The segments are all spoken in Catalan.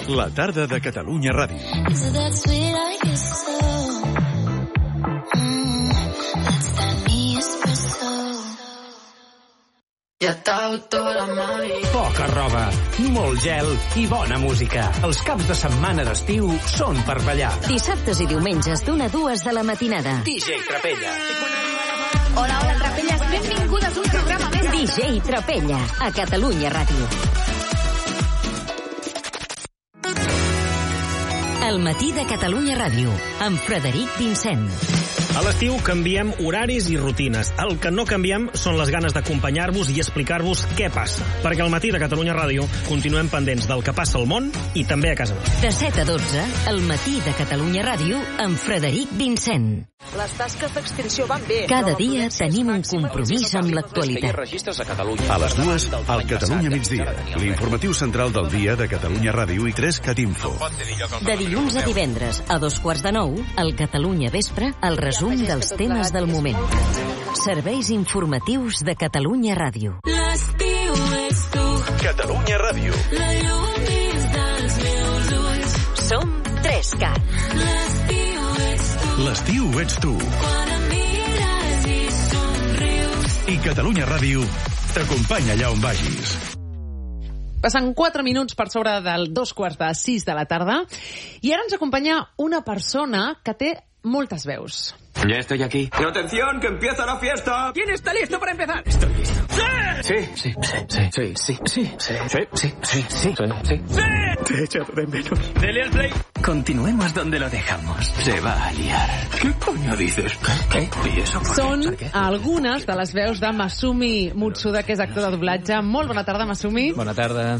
La tarda de Catalunya Ràdio. Poca roba, molt gel i bona música. Els caps de setmana d'estiu són per ballar. Dissabtes i diumenges d'1 a 2 de la matinada. DJ Trapella. Hola, Trapelles, benvingudes a un programa més. DJ Trapella, a Catalunya Ràdio. El matí de Catalunya Ràdio, amb Frederic Vincent. A l'estiu canviem horaris i rutines. El que no canviem són les ganes d'acompanyar-vos i explicar-vos què passa. Perquè al matí de Catalunya Ràdio continuem pendents del que passa al món i també a casa nostra. De 7 a 12, el matí de Catalunya Ràdio, amb Frederic Vincent. Les tasques d'extinció van bé. Cada dia tenim un compromís amb l'actualitat. A les 2, al Catalunya Migdia. L'informatiu central del dia de Catalunya Ràdio i 3 Catinfo. De dilluns a divendres, a 2:45, al Catalunya Vespre, el resum dels temes del moment. Serveis informatius de Catalunya Ràdio. L'estiu ets tu. Catalunya Ràdio. La llum és dels meus ulls. Som 3Cat. L'estiu ets tu. L'estiu ets tu. Quan em mires i somrius. I Catalunya Ràdio t'acompanya allà on vagis. Passen 4 minuts per sobre del 5:45 de la tarda i ara ens acompanya una persona que té moltes veus. Ya estoy aquí. ¡Atención, que empieza la fiesta! ¿Quién está listo para empezar? Estoy listo. ¡Sí! Sí, sí, sí, sí, sí, sí, sí, sí, sí, sí, sí. ¡Sí! Te he echado de menos. ¡Dele al play! Continuemos donde lo dejamos. Se va a liar. ¿Qué coño dices? ¿Qué? ¿Y eso por qué? Són ¿Por qué? algunes de les veus de Masumi Mutsuda, que és actor de doblatge. Molt bona tarda, Masumi. Bona tarda.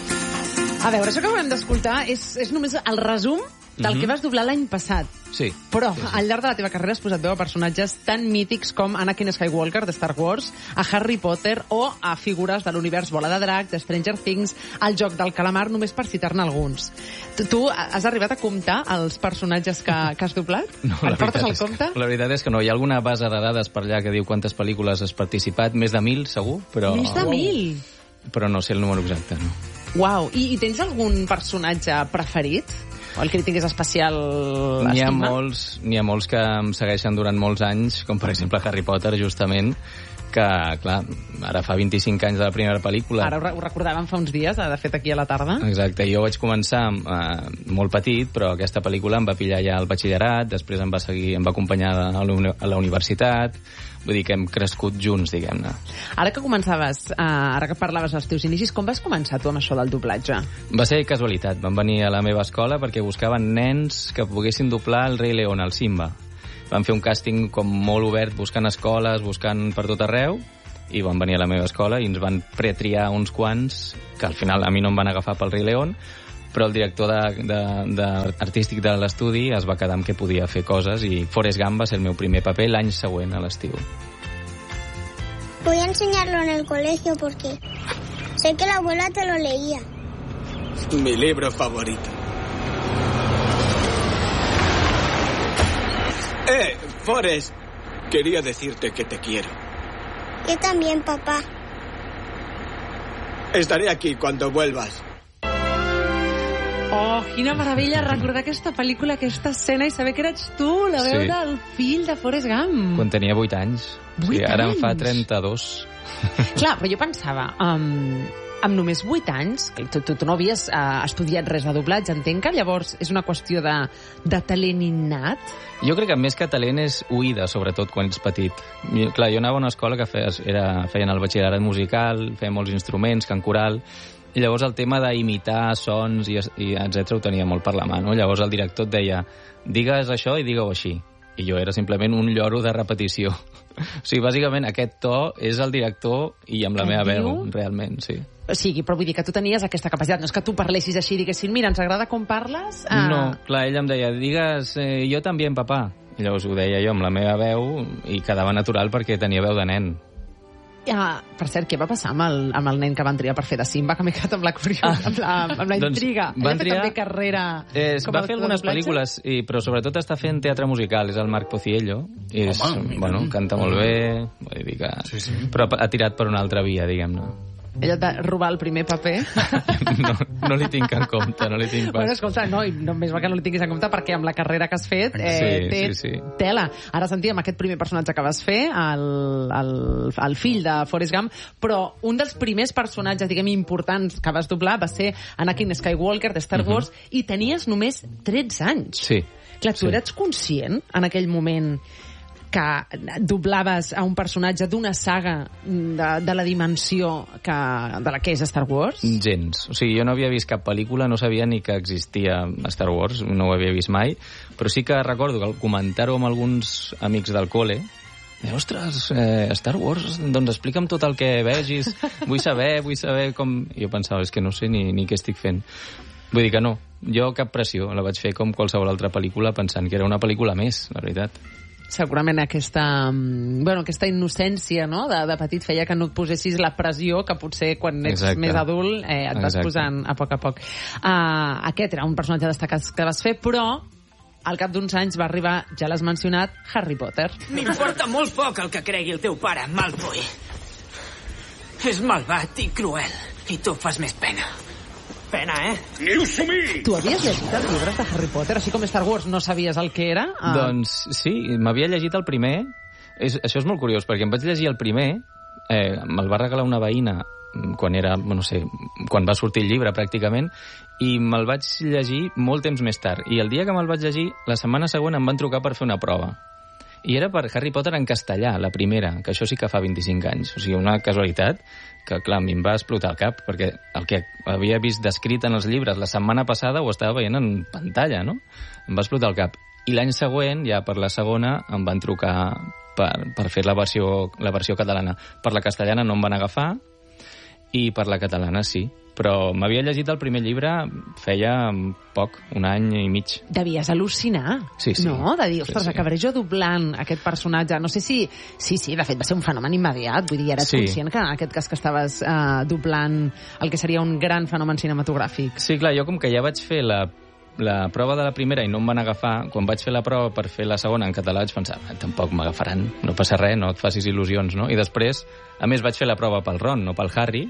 A veure, això que acabem d'escoltar és només el resum del que vas doblar l'any passat. Sí. Però al llarg de la teva carrera has posat veu a personatges tan mítics com Anakin Skywalker de Star Wars, a Harry Potter o a figures de l'univers Bola de Drac, de Stranger Things, al Joc del Calamar, només per citar-ne alguns. Tu has arribat a comptar els personatges que has doblat? No, et portes el compte? La veritat és que no. Hi ha alguna base de dades per allà que diu quantes pel·lícules has participat, més de 1.000 segur, però... Més de 1.000? Però no sé el número exacte, no. Uau, i tens algun personatge preferit? O el que li tingués especial estima? N'hi ha molts que em segueixen durant molts anys, com per exemple Harry Potter, justament, que, clar, ara fa 25 anys de la primera pel·lícula. Ara ho recordàvem fa uns dies, de fet, aquí a la tarda. Exacte, jo vaig començar molt petit, però aquesta pel·lícula em va pillar ja al batxillerat, després em va acompanyar a la universitat, vull dir que hem crescut junts, diguem-ne. Ara que començaves, ara que parlaves dels teus inicis, com vas començar tu amb això del doblatge? Va ser casualitat, van venir a la meva escola perquè buscaven nens que poguessin doblar el Rei León, el Simba. Van fer un càsting com molt obert, buscant escoles, buscant per tot arreu, i van venir a la meva escola i ens van pretriar uns quants, que al final a mi no em van agafar pel Rei León, però el director artístic de l'estudi es va quedar amb que podia fer coses i Forrest Gump va ser el meu primer paper l'any següent a l'estiu. Voy a enseñarlo en el colegio porque sé que la abuela te lo leía. Mi libro favorito. Forrest, quería decirte que te quiero. Yo también, papá. Estaré aquí cuando vuelvas. Oh, quina meravella recordar aquesta pel·lícula, aquesta escena i saber que eres tu, la veu del fill de Forrest Gump. Quan tenia 8 anys. 8 anys? Ara en fa 32. Clar, però jo pensava, amb només 8 anys, tu no havies estudiat res de doblatge, entenc que llavors és una qüestió de talent innat? Jo crec que més que talent és oïda, sobretot quan ets petit. Clar, jo anava a una escola que feien el batxillerat musical, feien molts instruments, cant coral, i llavors el tema d'imitar sons i etc. ho tenia molt per la mà, no? Llavors el director et deia, digues això i digue-ho així. I jo era simplement un lloro de repetició. O sigui, bàsicament aquest to és el director i amb la meva veu, realment, sí. O sigui, però vull dir que tu tenies aquesta capacitat, no és que tu parlessis així i diguessin, mira, ens agrada com parles? No, clar, ell em deia, digues jo també, papà. I llavors ho deia jo amb la meva veu i quedava natural perquè tenia veu de nen. Per cert, què va passar amb el nen que van triar per fer de Simba, que m'he quedat amb la curiosa, amb la intriga? Van triar... també carrera... Va fer algunes pel·lícules, però sobretot està fent teatre musical, és el Marc Pociello. Canta molt bé, vull dir que... Però ha tirat per una altra via, diguem-ne. Ella et va robar el primer paper. No li tinc en compte, no li tinc pas. Bueno, escolta, no, i només va que no li tinguis en compte perquè amb la carrera que has fet té tela. Ara sentíem aquest primer personatge que vas fer, el fill de Forrest Gump, però un dels primers personatges, diguem, importants que vas doblar va ser Anakin Skywalker de Star Wars i tenies només 13 anys. Sí. Clar, tu eres conscient en aquell moment que doblaves a un personatge d'una saga de la dimensió de la que és Star Wars? Gens. O sigui, jo no havia vist cap pel·lícula, no sabia ni que existia Star Wars, no ho havia vist mai, però sí que recordo que al comentar-ho amb alguns amics del col·le, ostres, Star Wars, doncs explica'm tot el que vegis, vull saber com... I jo pensava, és que no sé ni què estic fent. Vull dir que no, jo cap pressió, la vaig fer com qualsevol altra pel·lícula pensant que era una pel·lícula més, la veritat. Segurament aquesta innocència, no?, de petit feia que no et posessis la pressió que potser quan ets més adult et vas posant a poc. Aquest era un personatge destacat que vas fer, però al cap d'uns anys va arribar, ja l'has mencionat, Harry Potter. M'importa molt poc el que cregui el teu pare, Malfoy. És malvat i cruel, i tu fas més pena. Pena, Ni ho sumí! Tu havies llegit els llibres de Harry Potter, així com Star Wars no sabies el que era? Doncs sí, m'havia llegit el primer. Això és molt curiós, perquè em vaig llegir el primer, me'l va regalar una veïna quan era, no sé, quan va sortir el llibre pràcticament, i me'l vaig llegir molt temps més tard. I el dia que me'l vaig llegir, la setmana següent em van trucar per fer una prova. I era per Harry Potter en castellà, la primera, que això sí que fa 25 anys. O sigui, una casualitat que, clar, a mi em va explotar el cap, perquè el que havia vist descrit en els llibres la setmana passada ho estava veient en pantalla, no? Em va explotar el cap. I l'any següent, ja per la segona, em van trucar per fer la versió catalana. Per la castellana no em van agafar, i per la catalana sí. Però m'havia llegit el primer llibre feia poc, un any i mig. Devies al·lucinar, sí. No? De dir, ostres, acabaré jo doblant aquest personatge. No sé si... Sí, de fet, va ser un fenomen immediat. Vull dir, eres conscient que en aquest cas que estaves doblant el que seria un gran fenomen cinematogràfic. Sí, clar, jo com que ja vaig fer la prova de la primera i no em van agafar, quan vaig fer la prova per fer la segona en català vaig pensar, tampoc m'agafaran, no passa res, no et facis il·lusions, no? I després, a més, vaig fer la prova pel Ron, no pel Harry,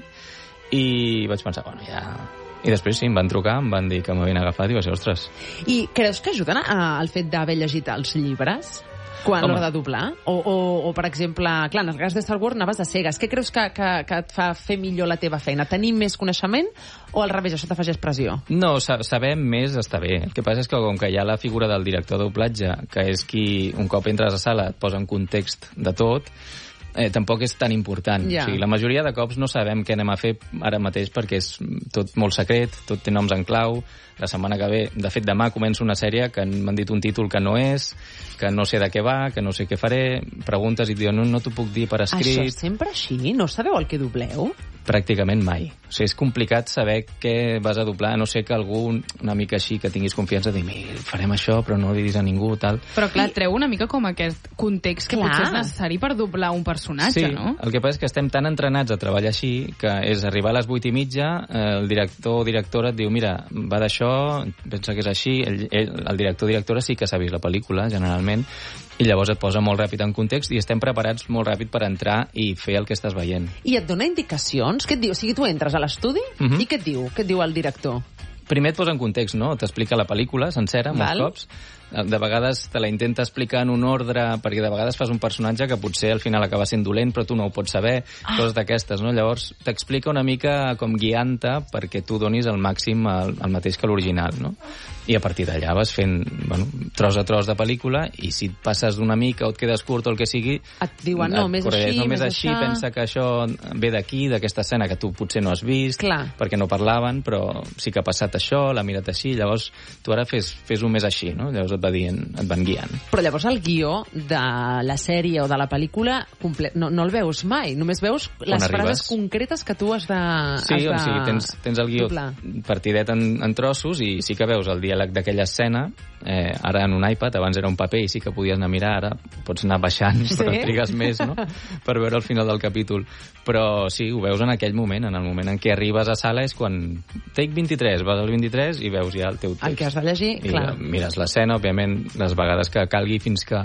i vaig pensar, bueno, ja... I després sí, em van trucar, em van dir que m'havien agafat i va ser, ostres. I creus que ajuden al fet d'haver llegit els llibres a l'hora de doblar? O, per exemple, clar, en el cas de Star Wars anaves a cegues. Què creus que et fa fer millor la teva feina? Tenir més coneixement o al revés, això t'afegeix pressió? No, saber més està bé. El que passa és que com que hi ha la figura del director de doblatge, que és qui, un cop entres a sala, et posa en context de tot, tampoc és tan important. O sigui, la majoria de cops no sabem què anem a fer ara mateix perquè és tot molt secret, tot té noms en clau. La setmana que ve, de fet demà, començo una sèrie que m'han dit un títol que no és, que no sé de què va, que no sé què faré, preguntes i et diuen no t'ho puc dir per escrit. Això és sempre així? No sabeu el que dobleu? Pràcticament mai. O sigui, és complicat saber què vas a doblar, a no ser que algú una mica així que tinguis confiança de dir, farem això però no ho diguis a ningú, tal. Però clar, treu una mica com aquest context que potser és necessari per doblar un personatge, no? Sí, el que passa és que estem tan entrenats a treballar així que és arribar a les 8:30, el director o directora et diu, mira, va d'això, pensa que és així, el director o directora sí que s'ha vist la pel·lícula, generalment, i llavors et posa molt ràpid en context i estem preparats molt ràpid per entrar i fer el que estàs veient. I et dona indicacions? Què et diu? O sigui, tu entres a l'estudi i què et diu? Què et diu el director? Primer et posa en context, no? T'explica la pel·lícula sencera, molts cops. De vegades te la intenta explicar en un ordre, perquè de vegades fas un personatge que potser al final acaba sent dolent, però tu no ho pots saber, coses d'aquestes, no? Llavors t'explica una mica com guiant-te perquè tu donis el màxim el mateix que l'original, no? I a partir d'allà vas fent, bueno, tros a tros de pel·lícula, i si et passes d'una mica o et quedes curt o el que sigui... Et diuen, no, més així, més així, pensa que això ve d'aquí, d'aquesta escena que tu potser no has vist, perquè no parlaven, però sí que ha passat això, l'ha mirat així, llavors tu ara fes-ho més així, no? Llavors et van guiant. Però llavors el guió de la sèrie o de la pel·lícula no el veus mai, només veus les frases concretes que tu has de... Sí, o sigui, tens el guió partidet en trossos i sí que veus el diàleg d'aquella escena, ara en un iPad, abans era un paper i sí que podies anar a mirar, ara pots anar baixant, però trigues més, no?, per veure el final del capítol. Però sí, ho veus en aquell moment, en el moment en què arribes a sala és quan take 23, vas al 23 i veus ja el teu text. El que has de llegir, clar. I mires l'escena, òbviament, les vegades que calgui fins que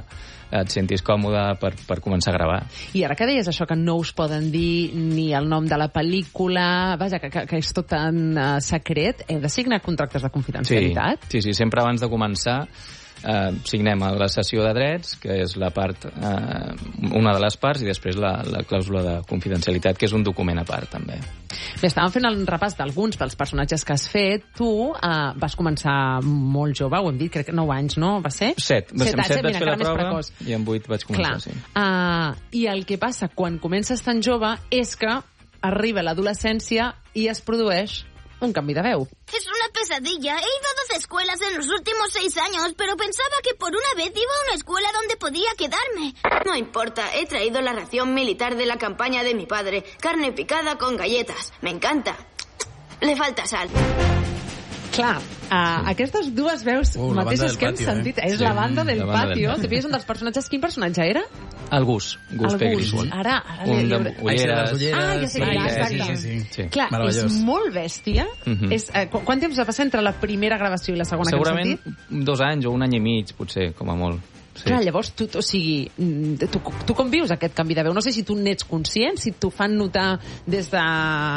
et sentis còmode per començar a gravar. I ara que deies això, que no us poden dir ni el nom de la pel·lícula, vaja, que és tot tan secret, heu de signar contractes de confidencialitat? Sí, sempre abans de començar signem la cessió de drets, que és la part, una de les parts, i després la clàusula de confidencialitat, que és un document a part, també. Bé, estàvem fent el repàs d'alguns dels personatges que has fet. Tu vas començar molt jove, ho hem dit, crec que 9 anys, no? Va ser? 7. Amb 7 vaig fer la prova i amb 8 vaig començar, sí. I el que passa quan comences tan jove és que arriba l'adolescència i es produeix un canvi de veu. Es una pesadilla. He ido a 2 escuelas en los últimos 6 años, pero pensaba que por una vez iba a una escuela donde podía quedarme. No importa, he traído la ración militar de la campaña de mi padre. Carne picada con galletas. Me encanta. Le falta sal. Clar, aquestes dues veus mateixes que hem sentit, és la banda del patio. Si feies un dels personatges, quin personatge era? El Gus Pegriswold. Ara un de ulleres. Ja sé, sí. Clar, és molt bèstia. Quant temps va passar entre la primera gravació i la segona que hem sentit? Segurament 2 anys o 1 any i mig, potser, com a molt. Sí. Clar, llavors, tu com vius aquest canvi de veu? No sé si tu n'ets conscient, si t'ho fan notar des de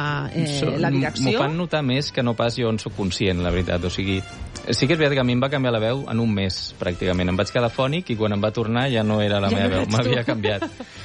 la direcció. M'ho fan notar més que no pas jo en soc conscient, la veritat. O sigui, sí que és veritat que a mi em va canviar la veu en un mes, pràcticament. Em vaig quedar fònic i quan em va tornar ja no era la meva veu, m'havia canviat.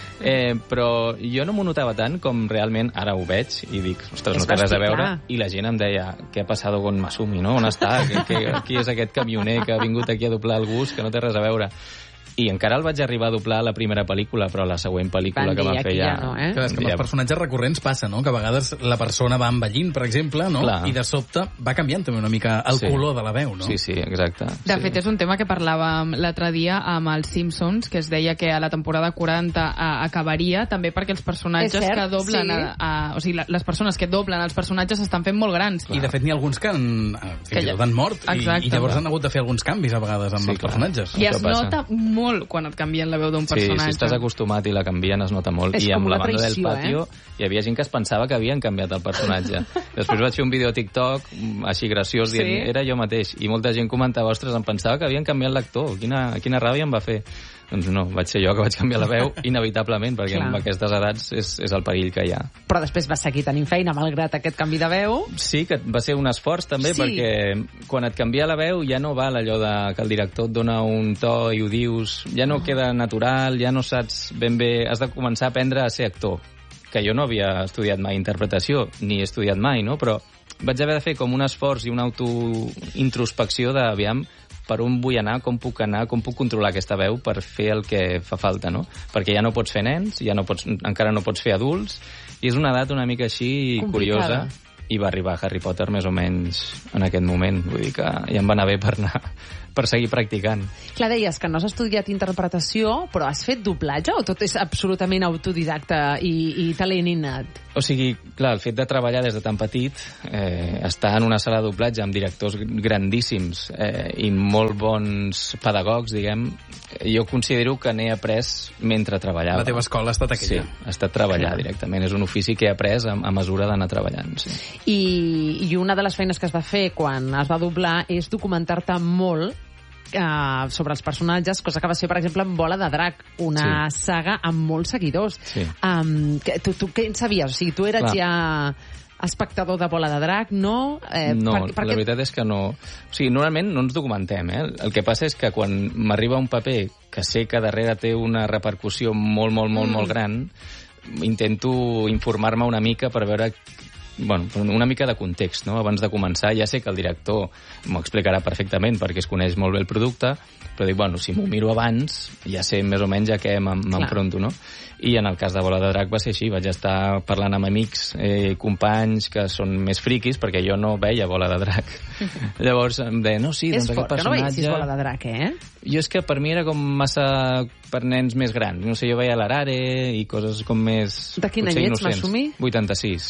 Però jo no m'ho notava tant com realment ara ho veig i dic, ostres, no té res a veure. I la gent em deia, què ha passat con Masumi, no? On està? Qui és aquest camioner que ha vingut aquí a doblar el Gus, que no té res a veure? I encara el vaig arribar a doblar a la primera pel·lícula, però la següent pel·lícula que va fer ja... No, Clar, és que amb els personatges recurrents passa, no? Que a vegades la persona va envellint, per exemple, no? Clar. I de sobte va canviant també una mica el color de la veu, no? Sí, exacte. De fet, és un tema que parlàvem l'altre dia amb els Simpsons, que es deia que a la temporada 40 acabaria, també perquè els personatges que doblen... O sigui, les persones que doblen els personatges s'estan fent molt grans. I de fet n'hi ha alguns que han mort, i llavors han hagut de fer alguns canvis a vegades amb els personatges. I es nota molt quan et canvien la veu d'un personatge. Sí, si estàs acostumat i la canvien es nota molt. I amb la banda del patio hi havia gent que es pensava que havien canviat el personatge. Després vaig fer un vídeo a TikTok així graciós dient, era jo mateix, i molta gent comentava, ostres, em pensava que havien canviat l'actor, quina ràbia em va fer. Doncs no, vaig ser jo que vaig canviar la veu inevitablement, perquè amb aquestes edats és el perill que hi ha. Però després vas seguir tenint feina malgrat aquest canvi de veu. Sí, que va ser un esforç també, perquè quan et canvia la veu ja no val allò que el director et dona un to i ho dius, ja no queda natural, ja no saps ben bé, has de començar a aprendre a ser actor, que jo no havia estudiat mai interpretació, ni he estudiat mai, no? Però vaig haver de fer com un esforç i una autointrospecció d'aviam per on vull anar, com puc controlar aquesta veu per fer el que fa falta, no? Perquè ja no pots fer nens, encara no pots fer adults, i és una edat una mica així curiosa, i va arribar Harry Potter més o menys en aquest moment, vull dir que ja em va anar bé per seguir practicant. Clar, deies que no has estudiat interpretació, però has fet doblatge o tot és absolutament autodidacta i talent innat? O sigui, clar, el fet de treballar des de tan petit, estar en una sala de doblatge amb directors grandíssims i molt bons pedagogs, diguem, jo considero que n'he après mentre treballava. La teva escola ha estat aquella? Sí, ha estat treballar directament. És un ofici que he après a mesura d'anar treballant, sí. I una de les feines que es va fer quan es va doblar és documentar-te molt sobre els personatges, cosa que va ser, per exemple, amb Bola de Drac, una saga amb molts seguidors. Sí. Tu què en sabies? O sigui, tu eres ja espectador de Bola de Drac, no? No, la veritat és que no. O sigui, normalment no ens documentem, El que passa és que quan m'arriba un paper que sé que darrere té una repercussió molt gran, intento informar-me una mica per veure una mica de context, no? Abans de començar. Ja sé que el director m'ho explicarà perfectament perquè es coneix molt bé el producte, però dic, si m'ho miro abans, ja sé més o menys a què m'enfronto, no? I en el cas de Bola de Drac va ser així, vaig estar parlant amb amics, companys que són més friquis, perquè jo no veia Bola de Drac. Llavors em deia, doncs aquest personatge... És fort que no veiessis Bola de Drac, Jo és que per mi era com massa per nens més grans. No sé, jo veia l'Arare i coses com més... De quin any ets, Masumi? 86.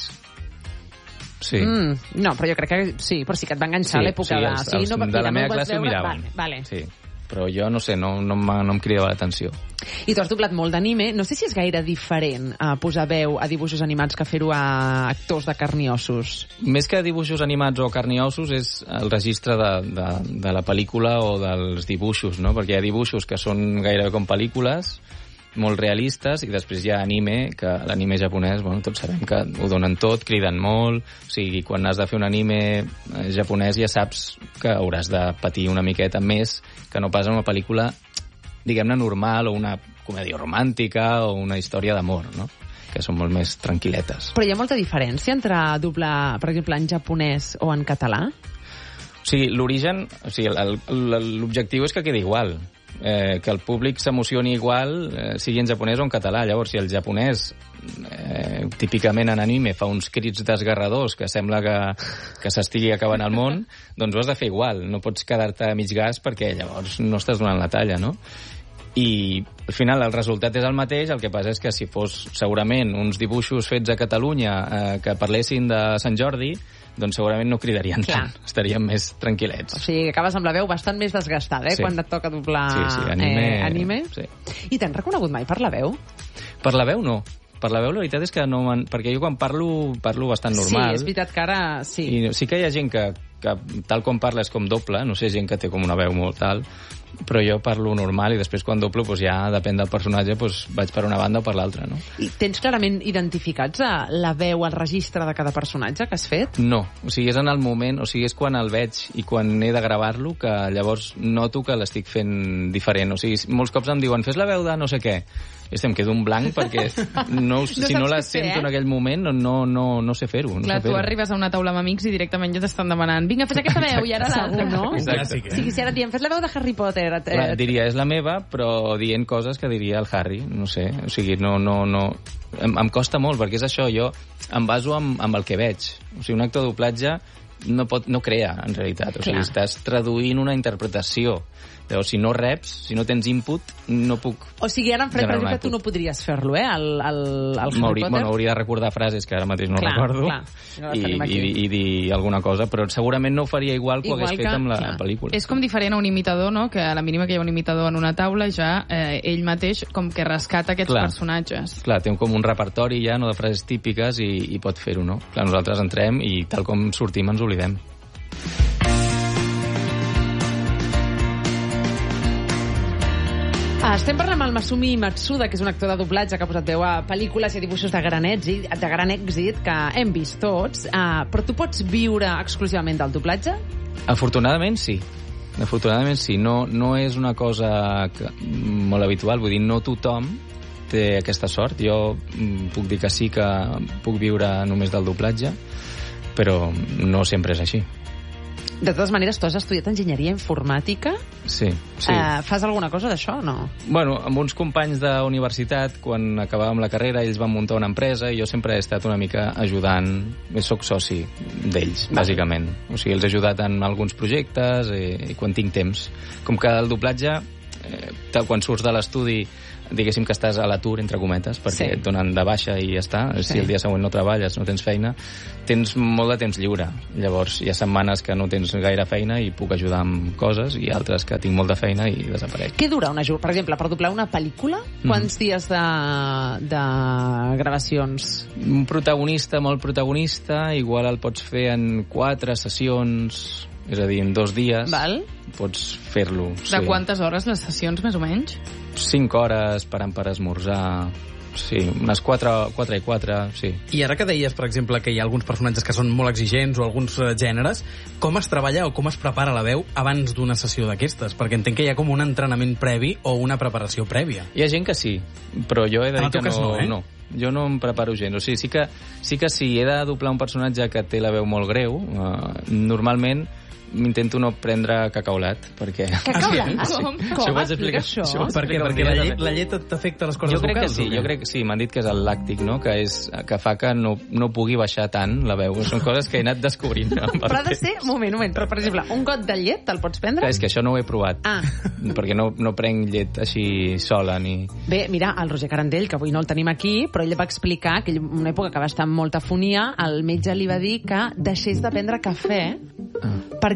Sí. No, però jo crec que sí, però sí que et va enganxar l'època de... de la meva classe ho miraven. Vale. Sí. però jo no sé, no em cridava l'atenció. I tu has doblat molt d'anime. No sé si és gaire diferent posar veu a dibuixos animats que fer-ho a actors de carn i ossos. Més que dibuixos animats o carn i ossos és el registre de la pel·lícula o dels dibuixos, no? Perquè hi ha dibuixos que són gairebé com pel·lícules, molt realistes, i després hi ha anime, que l'anime japonès, bueno, tots sabem que ho donen tot, criden molt, o sigui, quan has de fer un anime japonès ja saps que hauràs de patir una miqueta més que no pas en una pel·lícula, diguem-ne, normal, o una comèdia romàntica, o una història d'amor, no? Que són molt més tranquil·letes. Però hi ha molta diferència entre doblar, per exemple, en japonès o en català? O sigui, l'origen, o sigui, l'objectiu és que quedi igual. Que el públic s'emocioni igual, sigui en japonès o en català. Llavors, si el japonès, típicament en anime, fa uns crits desgarradors que sembla que s'estigui acabant el món, doncs ho has de fer igual. No pots quedar-te a mig gas perquè llavors no estàs donant la talla, no? I al final el resultat és el mateix, el que passa és que si fos segurament uns dibuixos fets a Catalunya que parlessin de Sant Jordi, doncs segurament no cridarien tant, estaríem més tranquil·lets. O sigui, acabes amb la veu bastant més desgastada, sí. Quan et toca doblar anime. Sí. I t'han reconegut mai per la veu? Per la veu no. Per la veu la veritat és que no... Perquè jo quan parlo bastant normal. Sí, és veritat que ara sí. I sí que hi ha gent que tal com parla és com doble, no sé, gent que té com una veu molt tal, però jo parlo normal i després quan doblo doncs ja depèn del personatge, doncs vaig per una banda o per l'altra, no? I tens clarament identificats la veu, el registre de cada personatge que has fet? No, o sigui, és en el moment, o sigui, és quan el veig i quan he de gravar-lo que llavors noto que l'estic fent diferent. O sigui, molts cops em diuen, fes la veu de no sé què. I em quedo un blanc perquè si no la sento en aquell moment no sé fer-ho. Clar, tu arribes a una taula amb amics i directament ja t'estan demanant vinga, fes aquesta veu, i ara l'altra, no? Exacte. Sí, si ara et diem, fes la veu de Harry Potter. Clar, diria, és la meva, però dient coses que diria el Harry, no sé, o sigui, no... Em costa molt, perquè és això, jo em baso amb el que veig. O sigui, un actor de doblatge no crea, en realitat. O sigui, estàs traduint una interpretació. Llavors, si no reps, si no tens input, no puc... O sigui, ara en Fred, per exemple, tu no podries fer-lo, el Harry Potter? Bueno, hauria de recordar frases que ara mateix no recordo i dir alguna cosa, però segurament no ho faria igual que ho hagués fet amb la pel·lícula. És com diferent a un imitador, no? Que a la mínima que hi ha un imitador en una taula, ja ell mateix com que rescata aquests personatges. Clar, té com un repertori ja, no, de frases típiques i pot fer-ho, no? Clar, nosaltres entrem i tal com sortim ens oblidem. Estem parlant amb el Masumi Matsuda, que és un actor de doblatge que ha posat veu a pel·lícules i a dibuixos de gran èxit que hem vist tots, però tu pots viure exclusivament del doblatge? Afortunadament sí. No és una cosa molt habitual, vull dir, no tothom té aquesta sort. Jo puc dir que sí que puc viure només del doblatge, però no sempre és així. De totes maneres, tu has estudiat enginyeria informàtica? Sí. Fas alguna cosa d'això o no? Bueno, amb uns companys de universitat, quan acabàvem la carrera, ells van muntar una empresa i jo sempre he estat una mica ajudant. Soc soci d'ells, bàsicament. O sigui, els he ajudat en alguns projectes i quan tinc temps. Com que el doblatge, quan surts de l'estudi, diguéssim que estàs a l'atur, entre cometes, perquè et donen de baixa i ja està. Si el dia següent no treballes, no tens feina, tens molt de temps lliure. Llavors, hi ha setmanes que no tens gaire feina i puc ajudar amb coses, i altres que tinc molta feina i desapareix. Què dura una jornada? Per exemple, per doblar una pel·lícula, quants dies de gravacions? Un protagonista, molt protagonista, igual el pots fer en 4 sessions, és a dir, en 2 dies. Val. Pots fer-lo. De quantes hores les sessions, més o menys? 5 hores parant per esmorzar. Sí, unes 4 i 4, sí. I ara que deies, per exemple, que hi ha alguns personatges que són molt exigents o alguns gèneres, com es treballa o com es prepara la veu abans d'una sessió d'aquestes? Perquè entenc que hi ha com un entrenament previ o una preparació prèvia. Hi ha gent que sí, però jo he de dir que no. Jo no em preparo gens. O sigui, sí que si he de doblar un personatge que té la veu molt greu, normalment m'intento no prendre cacaulat, perquè... Cacaulat? Com? Això ho vaig explicar. Perquè la llet t'afecta les cordes vocals? Jo crec que sí, m'han dit que és el làctic, no? Que fa que no pugui baixar tant la veu. Són coses que he anat descobrint. Però ha de ser... Moment, però per exemple, un got de llet te'l pots prendre? És que això no ho he provat. Perquè no prenc llet així sola, ni... Bé, mira, el Roger Carandell, que avui no el tenim aquí, però ell va explicar que en una època que va estar amb molta afonia, el metge li va dir que deixés de prendre cafè perquè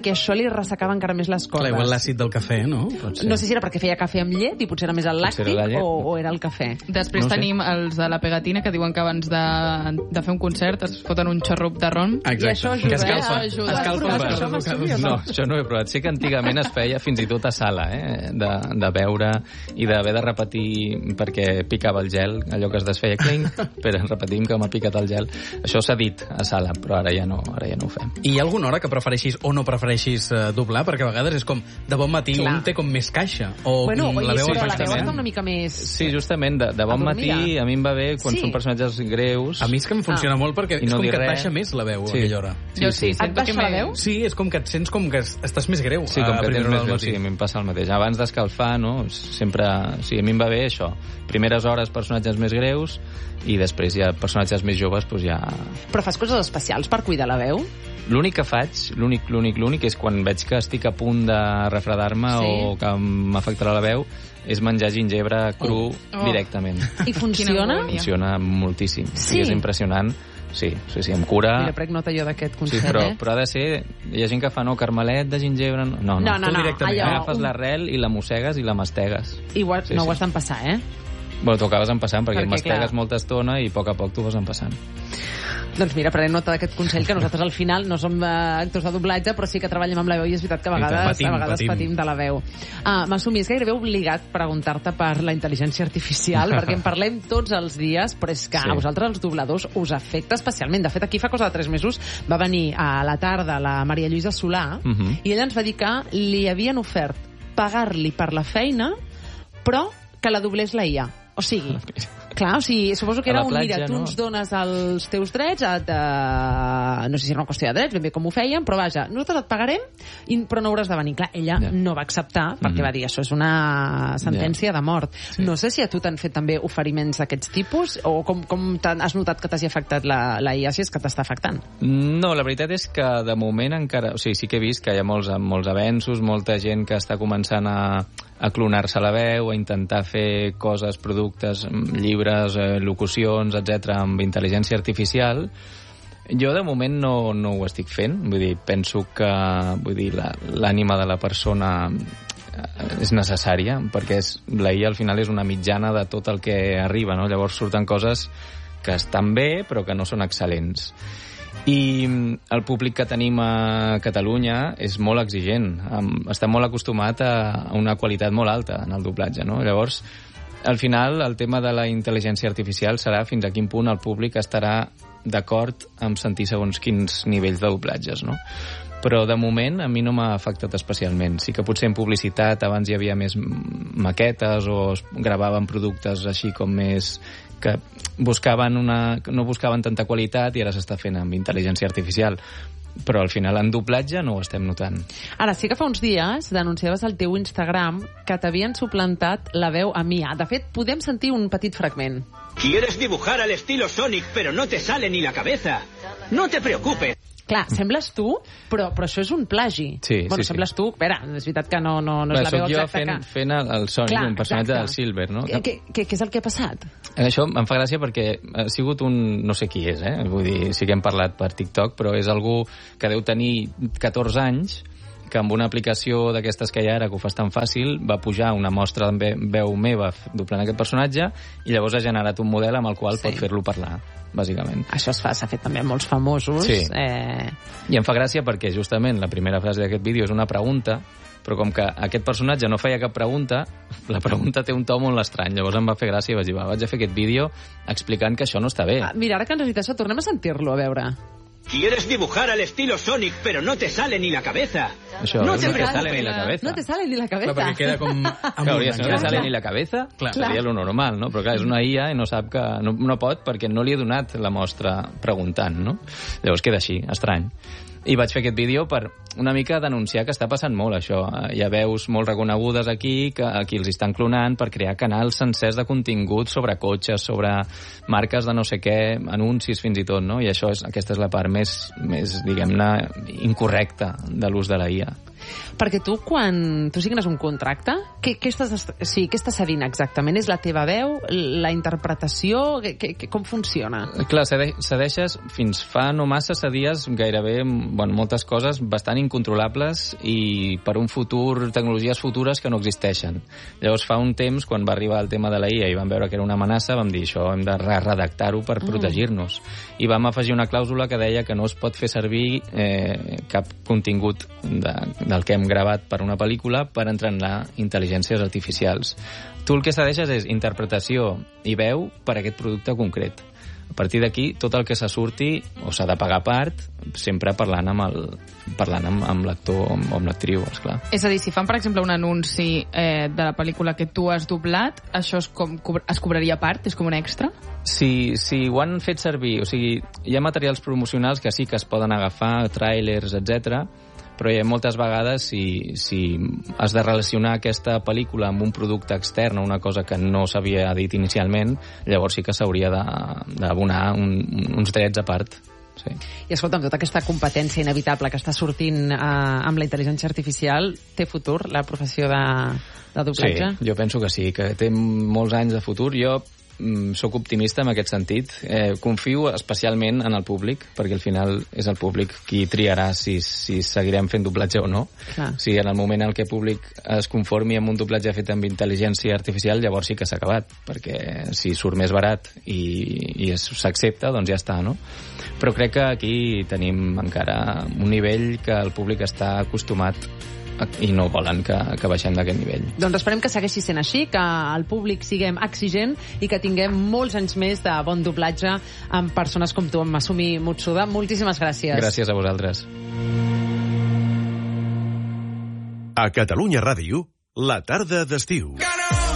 perquè això li ressecava encara més les cordes. Clar, igual l'àcid del cafè, no? No sé si era perquè feia cafè amb llet i potser era més el làctic o era el cafè. Després tenim els de la pegatina que diuen que abans de fer un concert es foten un xarrup de ron. Exacte. I això ajuda. Que escalfa. No, això no ho he provat. Sé que antigament es feia fins i tot a sala, de beure i d'haver de repetir perquè picava el gel, allò que es desfeia clink, però repetim que m'ha picat el gel. Això s'ha dit a sala, però ara ja no ho fem. I hi ha alguna hora que prefereixis o no prefereixis doblar? Perquè a vegades és com, de bon matí un té com més caixa. Bueno, la veu està una mica més... Sí, justament, de bon matí a mi em va bé quan són personatges greus. A mi és que em funciona molt perquè és com que et baixa més la veu a aquella hora. Sí. Et baixa la veu? Sí, és com que et sents com que estàs més greu. Sí, com que tens més veu, sí, a mi em passa el mateix. Abans d'escalfar, no? Sempre... Sí, a mi em va bé això. Primeres hores personatges més greus i després ja personatges més joves, doncs ja... Però fas coses especials per cuidar la veu? L'únic que faig, l'únic és quan veig que estic a punt de refredar-me o que m'afectarà la veu, és menjar gingebre cru directament. I funciona? Funciona moltíssim. Sí? És impressionant. Sí, em cura... Mira, prenc nota jo d'aquest consell, però ha de ser... Hi ha gent que fa, carmelet de gingebre... No. Tu directament agafes l'arrel i la mossegues i la mastegues. No ho has d'empassar, Bueno, t'ho acabes empassant perquè mastegues molta estona i a poc t'ho vas empassant. Doncs mira, prenent nota d'aquest consell, que nosaltres al final no som actors de doblatge, però sí que treballem amb la veu i és veritat que a vegades patim de la veu. Masumi, és gairebé obligat preguntar-te per la intel·ligència artificial, perquè en parlem tots els dies, però és que a vosaltres els dobladors us afecta especialment. De fet, aquí fa cosa de 3 mesos va venir a la tarda la Maria Lluïsa Solà i ella ens va dir que li havien ofert pagar-li per la feina, però que la doblés la IA. O sigui, suposo que era mira, tu ens dones els teus drets, no sé si era una qüestió de drets, ben bé com ho feien, però vaja, nosaltres et pagarem, però no hauràs de venir. Clar, ella no va acceptar, perquè va dir, això és una sentència de mort. No sé si a tu t'han fet també oferiments d'aquests tipus, o com has notat que t'hagi afectat la IA, si és que t'està afectant? No, la veritat és que de moment encara... O sigui, sí que he vist que hi ha molts avenços, molta gent que està començant a clonar-se la veu, a intentar fer coses, productes, llibres, locucions, etc amb intel·ligència artificial. Jo, de moment, no ho estic fent. Vull dir, penso que l'ànima de la persona és necessària, perquè la IA al final és una mitjana de tot el que arriba, no? Llavors surten coses que estan bé, però que no són excel·lents. I el públic que tenim a Catalunya és molt exigent, està molt acostumat a una qualitat molt alta en el doblatge, no? Llavors, al final, el tema de la intel·ligència artificial serà fins a quin punt el públic estarà d'acord amb sentir segons quins nivells de doblatges, no? Però de moment a mi no m'ha afectat especialment. Sí que potser en publicitat abans hi havia més maquetes o es gravaven productes així com més que no buscaven tanta qualitat i ara s'està fent amb intel·ligència artificial. Però al final en doblatge no ho estem notant. Ara, sí que fa uns dies denunciaves al teu Instagram que t'havien suplantat la veu a Mia. De fet, podem sentir un petit fragment. Quieres dibujar al estilo Sonic, pero no te sale ni la cabeza. No te preocupes. Clar, sembles tu, però això és un plagi. Sembles tu, espera, és veritat que no és la veu exacta que... Soc jo fent el Sonic, un personatge del Silver, no? Què és el que ha passat? Això em fa gràcia perquè ha sigut no sé qui és, vull dir, sí que hem parlat per TikTok, però és algú que deu tenir 14 anys, que amb una aplicació d'aquestes que hi ha ara, que ho fas tan fàcil, va pujar una mostra de veu meva doblant aquest personatge i llavors ha generat un model amb el qual pot fer-lo parlar, bàsicament. Això s'ha fet també amb molts famosos. Sí. I em fa gràcia perquè justament la primera frase d'aquest vídeo és una pregunta, però com que aquest personatge no feia cap pregunta, la pregunta té un to molt estrany. Llavors em va fer gràcia i vaig dir, vaig a fer aquest vídeo explicant que això no està bé. Mira, ara que ens has dit això, tornem a sentir-lo, a veure. Quieres dibujar al estilo Sonic, pero no te sale ni la cabeza. Això, no te sale ni la cabeza. No te sale ni la cabeza. Clar, perquè queda com... Si no te sale ni la cabeza, seria lo normal, no? Però clar, és una IA i no sap que... No pot perquè no li he donat la mostra preguntant, no? Llavors queda així, estrany. I vaig fer aquest vídeo per una mica denunciar que està passant molt això. Hi ha veus molt reconegudes aquí que aquí els estan clonant per crear canals sencers de contingut sobre cotxes, sobre marques de no sé què, anuncis fins i tot, no? I aquesta és la part més diguem-ne, incorrecta de l'ús de la IA. Perquè tu, quan tu signes un contracte, què estàs cedint exactament? És la teva veu, la interpretació? Com funciona? Clar, cedeixes, fins fa no massa cedies gairebé moltes coses bastant incontrolables i per un futur, tecnologies futures que no existeixen. Llavors, fa un temps, quan va arribar el tema de la IA i vam veure que era una amenaça, vam dir això, hem de redactar-ho per protegir-nos. I vam afegir una clàusula que deia que no es pot fer servir cap contingut del que hem gravat per una pel·lícula per entrenar intel·ligències artificials. Tu el que cedeixes és interpretació i veu per a aquest producte concret. A partir d'aquí, tot el que se surti o s'ha de pagar part, sempre parlant amb l'actor o amb l'actriu, esclar. És a dir, si fan, per exemple, un anunci de la pel·lícula que tu has doblat, això es cobraria part? És com un extra? Si ho han fet servir, o sigui, hi ha materials promocionals que sí que es poden agafar, tràilers, etc. Però moltes vegades, si has de relacionar aquesta pel·lícula amb un producte extern o una cosa que no s'havia dit inicialment, llavors sí que s'hauria d'abonar uns drets a part. Sí. I escolta'm, tota aquesta competència inevitable que està sortint amb la intel·ligència artificial, té futur, la professió de doblatge? Sí, jo penso que sí, que té molts anys de futur. Jo soc optimista en aquest sentit. Confio especialment en el públic, perquè al final és el públic qui triarà si seguirem fent doblatge o no. Clar. Si en el moment en què el públic es conformi amb un doblatge fet amb intel·ligència artificial, llavors sí que s'ha acabat, perquè si surt més barat i s'accepta, doncs ja està, no? Però crec que aquí tenim encara un nivell que el públic està acostumat i no volen que baixem d'aquest nivell. Doncs esperem que segueixi sent així, que el públic siguem exigent i que tinguem molts anys més de bon doblatge amb persones com tu, amb Masumi Mutsuda. Moltíssimes gràcies. Gràcies a vosaltres. A Catalunya Ràdio, la tarda d'estiu.